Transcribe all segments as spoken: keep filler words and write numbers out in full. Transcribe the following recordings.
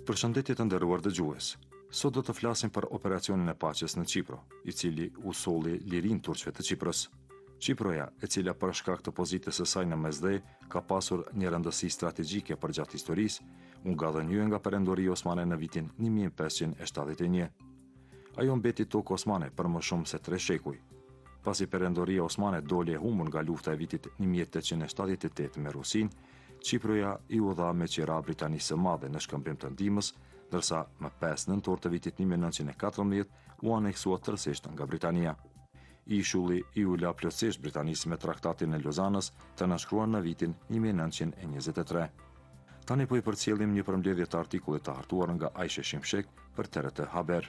Përshëndetje të nderuar dëgjues. Sot do të flasim për operacionin e paqes në Çipro, i cili u solli lirinë turqve të Çipros. Çiproja, e cila për shkak të pozitës së saj në Mesdhe ka pasur një rëndësi strategjike për gjatë historisë, u ngadhënjue nga Perendoria Osmane në vitin një mijë e pesëqind e shtatëdhjetë e një. Ajo mbeti tokë osmane për më shumë se tre shekuj. Pasi Perendoria Osmane doli e humbur nga lufta e vitit një mijë e tetëqind e shtatëdhjetë e tetë me Rusin, Çiproja i u dha me qira Britanisë së Madhe në shkëmbim të ndihmës, ndërsa më pesë nëntor të vitit një mijë e nëntëqind e katërmbëdhjetë u aneksua tërësisht nga Britania. Ishulli i u la plotësisht Britanisë me traktatin e Lozanës, të nënshkruar në vitin një mijë e nëntëqind e njëzet e tre. Tani po i përcjellim një përmbledhje të artikullit të hartuar nga Ajshe Shimshek për T R T Haber.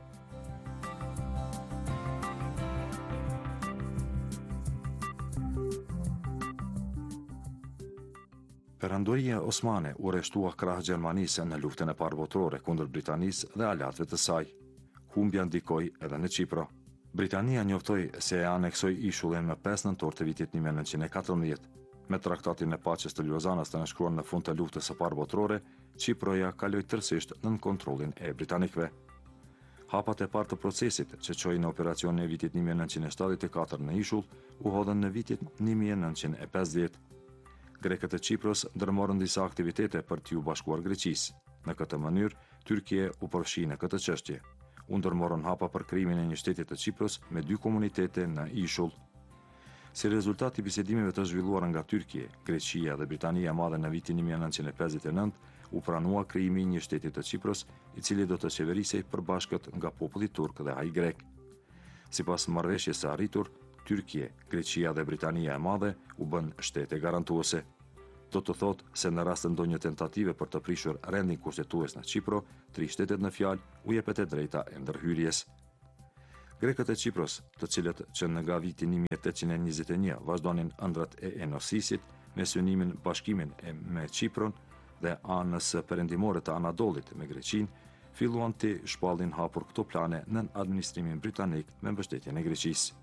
Perendoria Osmane u rreshtua krah Gjermanisë në luftën e parë botërore kundër Britanisë dhe aleatëve të saj. Humbja ndikoi edhe në Çipro. Britania njoftoi se e aneksoi ishullin më pesë nëntor të vitit një mijë e nëntëqind e katërmbëdhjetë. Me traktatin e paqes të Lozanës të nënshkruar në fund të luftës së parë botërore, Çiproja kaloi tërësisht nën kontrollin e britanikëve. Hapat e parë të procesit që çoi në operacionin e vitit një mijë e nëntëqind e shtatëdhjetë e katër në ishull u hodhën në vitin një mijë e nëntëqind e pesëdhjetë. Grekët e Çipros ndërmorën disa aktivitete për t'ju bashkuar Greqisë. Në këtë mënyrë, Turqia u përfshi në këtë çështje. U ndërmorën hapa për krijimin e një shteti të Çipros me dy komunitete në ishull. Si rezultat i bisedimeve të zhvilluara nga Turqia, Greqia dhe Britania e Madhe në vitin një mijë e nëntëqind e pesëdhjetë e nëntë, u pranua krijimi i një shteti të Çipros, i cili do të qeverisej përbashkët nga populli turk dhe ai grek. Sipas marrëveshjes së arritur, Turqia, Greqia dhe Britania e Madhe u bën shtete garantuese. Do të thotë se në rast të ndonjë tentative për të prishur rendin kushtetues në Çipro, tri shtetet në fjalë u jepet e drejta e ndërhyrjes. Grekët e Çipros, të cilët që nga viti një mijë e tetëqind e njëzet e një vazhdonin ëndrat e Enosisit me synimin bashkimin e me Çipron dhe anës perëndimore të Anadolit me Greqinë, filluan të shpallin hapur këto plane nën administrimin britanik me mbështetjen e Greqisë.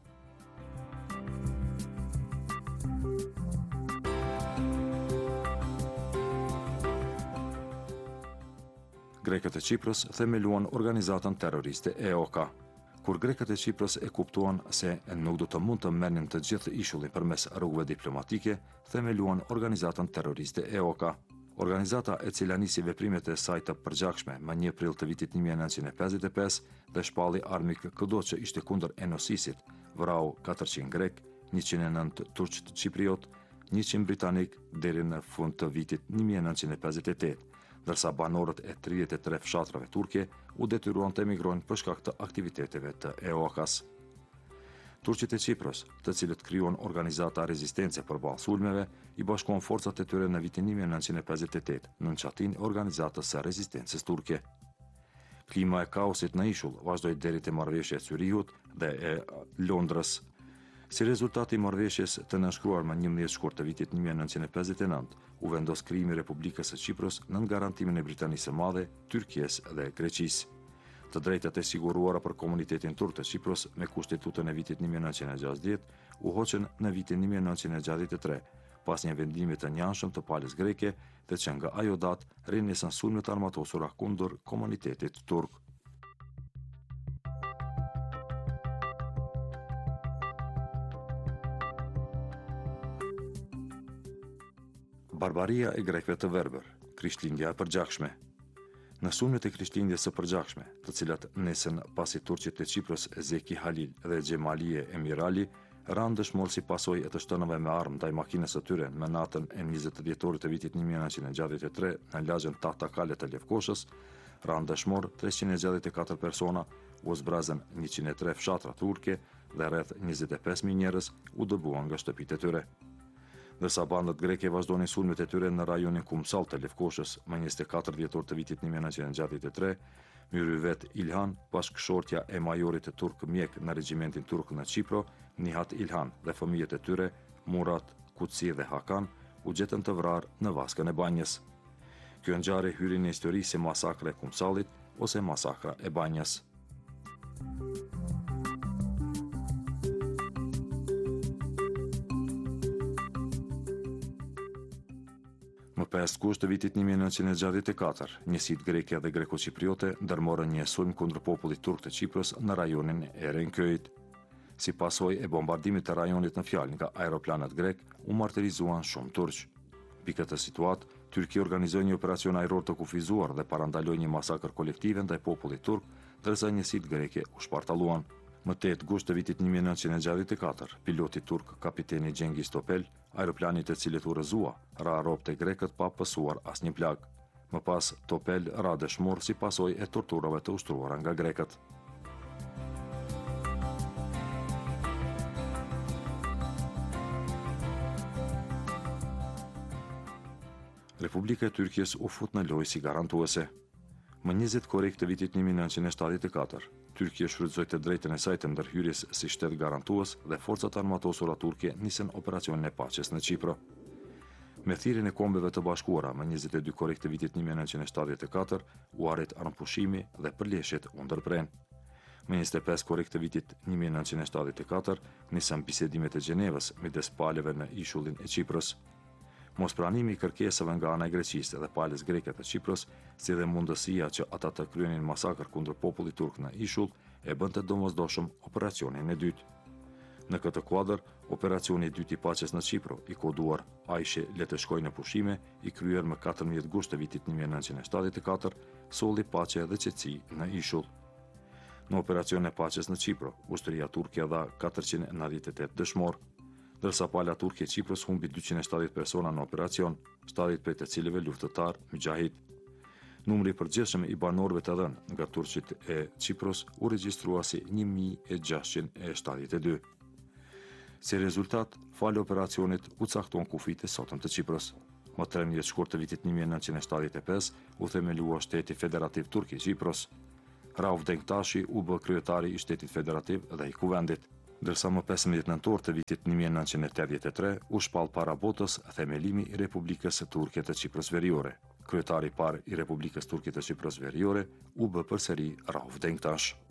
Grekët e Çipros themeluan organizatën terroriste E O K. Kur grekët e Çipros e kuptuan se nuk do të mund të merrnin të gjithë ishullin përmes rrugëve diplomatike, themeluan organizatën terroriste E O K. Organizata, e cila nisi veprimet e saj të përgjakshme më një prill të vitit një mijë e nëntëqind e pesëdhjetë e pesë dhe shpalli armik kudo që ishte kundër Enosisit, vrau katërqind grek, njëqind e nëntë turq çipriot, njëqind britanik deri në fund të vitit një mijë e nëntëqind e pesëdhjetë e tetë. Ndërsa banorët e tridhjetë e tre fshatrave turke u detyruan të emigrojnë për shkak të aktiviteteve të E O K-s. Turqit e Çipros, të cilët krijuan organizata rezistence përballë sulmeve, i bashkuan forcat e tyre në vitin një mijë e nëntëqind e pesëdhjetë e tetë në çatin e organizatës së rezistencës turke. Klima e kaosit në ishull vazhdoi deri te marrëveshja e Zyrihut dhe e Londrës. Si rezultat i marrëveshjes të nënshkruar më njëmbëdhjetë shkurt të vitit një mijë e nëntëqind e pesëdhjetë e nëntë, u vendos krijimi i Republikës së Çipros nën garantimin e Britanisë së Madhe, Turqisë dhe Greqisë. Të drejtat e siguruara për komunitetin turk të Çipros me kushtetutën e vitit një mijë e nëntëqind e gjashtëdhjetë u hoqën në vitin një mijë e nëntëqind e gjashtëdhjetë e tre, pas një vendimi të njanshëm të palës greke dhe që nga ajo datë rrinisën sulmet armatosura kundër komunitetit turk. Barbaria e grekëve të verbër, krishtlindja e përgjakshme. Në sulmet e krishtlindjes së përgjakshme, të cilat nesën pasi turqit e Çipros Zeki Halil dhe Xhemalie Emirali ranë dëshmor si pasojë e të shtënëve me armë ndaj makinës së tyre në natën e njëzet dhjetorit të vitit një mijë e nëntëqind e gjashtëdhjetë e tre në lagjën Tahtakale të Lefkoshës, ranë dëshmor treqind e gjashtëdhjetë e katër persona, u zbrazën njëqind e tre fshatra turke dhe rreth njëzet e pesë mijë njerëz u dëbuan nga shtëpitë e tyre. Ndërsa bandët greke vazhdonin sulmet e tyre në rajonin Kumsall të Lefkoshës më njëzet e katër dhjetor të vitit një mijë e nëntëqind e gjashtëdhjetë e tre, Myryvet Ilhan, bashkëshortja e majorit të turk mjek në regjimentin turk në Çipro, Nihat Ilhan dhe fëmijët e tyre, Murat, Kutsi dhe Hakan, u gjetën të vrarë në vaskën e banjës. Kjo ngjarje hyri në histori si masakra e Kumsallit ose masakra e banjës. Më pesë gusht të vitit një mijë e nëntëqind e gjashtëdhjetë e katër, njësitë greke dhe greko-cipriote ndërmorën një sulm kundër popullit turk të Çipros në rajonin e Erenköit. Si pasojë e bombardimit të rajonit në fjalë nga aeroplanet grek, u martirizuan shumë turq. Mbi këtë situatë, Tyrkia organizoi një operacion ajror të kufizuar dhe parandaloi një masakër kolektive ndaj popullit turk, ndërsa njësitë greke u shpartalluan. Më tetë gusht të vitit një mijë e nëntëqind e gjashtëdhjetë e katër, piloti turk kapiteni Cengiz Topel, aeroplani i cilit u rrëzua, ra ropte grekët pa pësuar asnjë plag. Më pas, Topel ra dëshmor si pasojë e torturave të ushtruara nga grekët. Republika e Tyrkisë u fut në lojë si garantuese. Më njëzet korrik të vitit një mijë e nëntëqind e shtatëdhjetë e katër, Tyrkia shfrytëzoi të drejtën e saj të ndërhyrjes si shtet garantues dhe forcat armatosura turke nisën operacionin e paqes në Çipro. Me thirrjen e Kombeve të Bashkuara më njëzet e dy korrik të vitit një mijë e nëntëqind e shtatëdhjetë e katër, u arrit armpushimi dhe përleshjet u ndërpren. Më njëzet e pesë korrik të vitit një mijë e nëntëqind e shtatëdhjetë e katër, nisën bisedimet e Gjenevës midis palëve në ishullin e Çipros. Mospranimi i kërkesave nga ana e Greqisë dhe palës greke të Çipros, si dhe mundësia që ata të kryenin masakër kundër popullit turk në ishull, e bënte domosdoshëm operacionin e dytë. Në këtë kuadër, operacioni i dytë i paqes në Çipro, i koduar Ajshe le të shkojë në pushime, i kryer më katërmbëdhjetë gusht të vitit një mijë e nëntëqind e shtatëdhjetë e katër, solli paqe dhe qetësi në ishull. Në operacionin e paqes në Çipro, ushtria turke dha katërqind e nëntëdhjetë e tetë dëshmor, ndërsa pala turke e Çipros humbi dyqind e shtatëdhjetë persona në operacion, shtatëdhjetë prej të cilëve luftëtar mujahid. Numri i përgjithshëm i banorëve të dhënë nga turqit e Çipros u regjistrua si një mijë e gjashtëqind e shtatëdhjetë e dy. Si rezultat, fali operacionit u caktuan kufit e sotëm të Çipros. Më trembëdhjetë shkurt të vitit një mijë e nëntëqind e shtatëdhjetë e pesë u themelua Shteti Federativ Turk i Çipros. Rauf Denktashi u bë kryetari i Shtetit Federativ dhe i Kuvendit, ndërsa më pesëmbëdhjetë nëntor të vitit një mijë e nëntëqind e tetëdhjetë e tre u shpall para botës themelimi i Republikës së Turke të Çipros Veriore. Kryetari i parë i Republikës Turke të Çipros Veriore u bë përsëri Rauf Denktash.